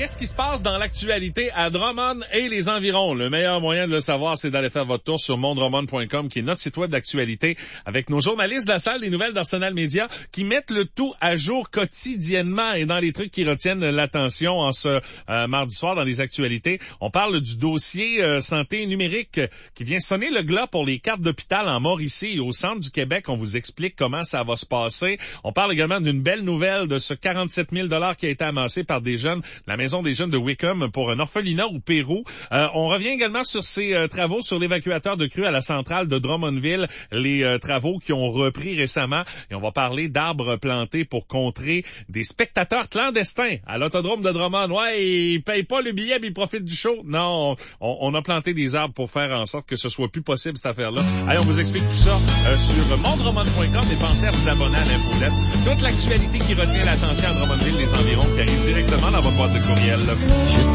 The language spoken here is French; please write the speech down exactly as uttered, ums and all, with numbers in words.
qu'est-ce qui se passe dans l'actualité à Drummond et les environs? Le meilleur moyen de le savoir, c'est d'aller faire votre tour sur mon drummond point com, qui est notre site web d'actualité, avec nos journalistes de la salle des nouvelles d'Arsenal Média, qui mettent le tout à jour quotidiennement et dans les trucs qui retiennent l'attention en ce euh, mardi soir dans les actualités. On parle du dossier euh, santé numérique qui vient sonner le glas pour les cartes d'hôpital en Mauricie et au centre du Québec. On vous explique comment ça va se passer. On parle également d'une belle nouvelle de ce quarante-sept mille dollars qui a été amassé par des jeunes, la Maison des jeunes de Wickham, pour un orphelinat au Pérou. Euh, on revient également sur ces euh, travaux sur l'évacuateur de crues à la centrale de Drummondville, les euh, travaux qui ont repris récemment. Et on va parler d'arbres plantés pour contrer des spectateurs clandestins à l'autodrome de Drummond. Ouais, ils payent pas le billet mais ils profitent du show. Non, on, on a planté des arbres pour faire en sorte que ce soit plus possible cette affaire-là. Allez, on vous explique tout ça euh, sur mon drummond point com et pensez à vous abonner à l'infolette. Toute l'actualité qui retient l'attention à Drummondville, les environs, qui arrive directement dans votre boîte de courriel.